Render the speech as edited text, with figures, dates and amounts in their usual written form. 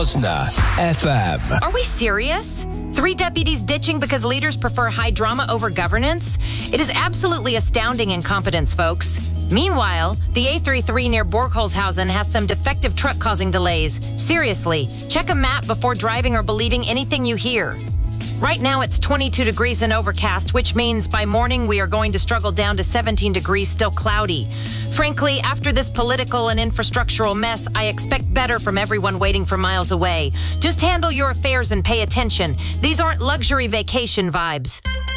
Osna FM. Are we serious? 3 deputies ditching because leaders prefer high drama over governance? It is absolutely astounding incompetence, folks. Meanwhile, the A33 near Borgholzhausen has some defective truck causing delays. Seriously, check a map before driving or believing anything you hear. Right now it's 22 degrees and overcast, which means by morning we are going to struggle down to 17 degrees, still cloudy. Frankly, after this political and infrastructural mess, I expect better from everyone waiting for miles away. Just handle your affairs and pay attention. These aren't luxury vacation vibes.